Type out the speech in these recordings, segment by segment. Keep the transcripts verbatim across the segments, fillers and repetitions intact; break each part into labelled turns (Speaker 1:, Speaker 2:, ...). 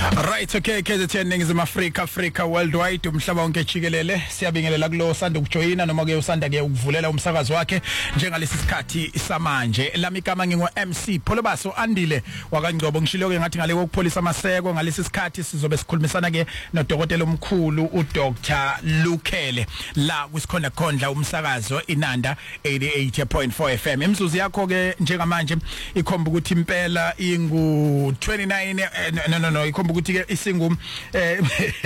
Speaker 1: Right, okay, K Z N Ningizimu Afrika, Africa worldwide, umhlaba wonke jikelele. Siyabingelela kulo sanda ukujoyina noma ke usanda ke ukuvulela umsakazo wakhe njengalesi sikhathi samanje. Lami igama ngingo M C Pholobaso Andile wakangcobo ngishilo ke ngathi ngale kokupholisa amaseko ngalesi sikhathi sizobe sikhulumisana ke nodokotela omkhulu uDoctor Lukhele la kwisikhonda khondla umsakazo Inanda eighty-eight point four F M. Imzuzu yakho ke njengamanje ikhomba ukuthi impela ingu twenty-nine no no no ikhomba ukuthi ke isingu eh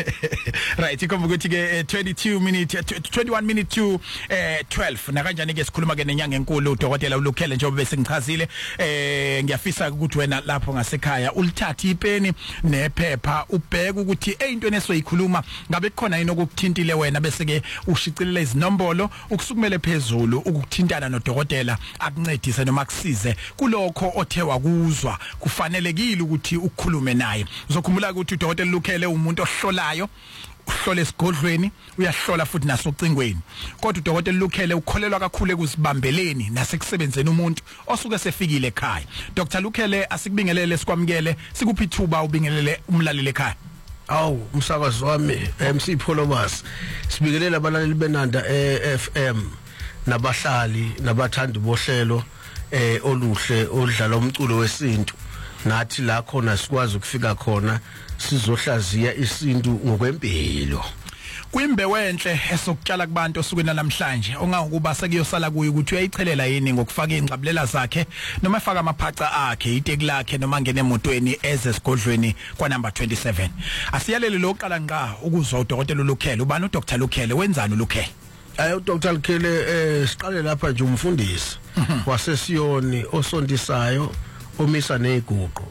Speaker 1: right ikhomba ukuthi ke twenty-two minute twenty-one minute to twelve na kanjani ke sikhuluma ke nenyanga enkulu uDokotela uLukhele njengoba bese ngichazile eh ngiyafisa ukuthi wena lapho ngasekhaya ulithatha ipeni nephepha ubheke ukuthi eyintweni esoyikhuluma ngabe kukhona yini okukuthintile wena bese ke ushicilela izinombolo ukusukumele phezulu ukuthintana noDokotela akuncedise noma kusize kulokho othe wakuzwa kufanelekile ukuthi ukukhulume naye. Uzokhumbula ukuthi uDokotela Lukhele umuntu ohlolayo uhlola esigodlweni uyahlola futhi nasocingweni kodwa uDokotela Lukhele ukholelwa kakhulu ekuzibambeleni nasekusebenzeni umuntu osuke sefikile ekhaya. Doctor Lukhele asikubingelele sikwamukele sikuphi ithuba ubingelele umlaleli ekhaya.
Speaker 2: Awu umsakazo wami M C Pholobaso sibingelela abalaleli benanda e-F M nabahlali nabathandi bohlelo eh oluhle odlala umculo wesintu nathi la khona sikwazi ukufika khona sizohlaziya isintu ngokwempilo.
Speaker 1: Kwimbewe enhle esokutshala kubantu osukwini namhlanje ongakuba sekuyosala kuyi ukuthi uyayichelela yini ngokufaka ingcablela zakhe noma efaka amaphaca akhe iteki lakhe noma ngene emotweni ezesigodlweni kwa number twenty-seven. Asiyalele loqala nqa ukuzwa uDokotela uLukhele ubani uDoctor Lukhele wenzani uLukhele?
Speaker 2: Ayo uDoctor Lukhele eh siqale lapha nje umfundisi wasesiyoni osondisayo omisa neziguqo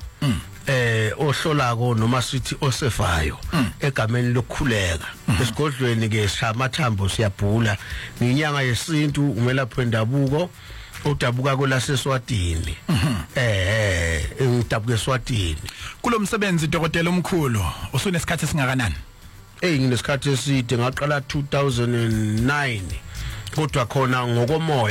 Speaker 2: eh ohlolako noma sithi osefayo egameni lokukhuleka esigodlweni ke shamathambo siyabhula nginyanga yesintu umelaphi wendabuko udabuka kolaseswatini eh udabuka eSwatini.
Speaker 1: Kulomsebenzi Dokotela omkhulu usunesikhathi singakanani?
Speaker 2: Eh nginesikhathi eside ngaqala two thousand nine kodwa khona ngokomoya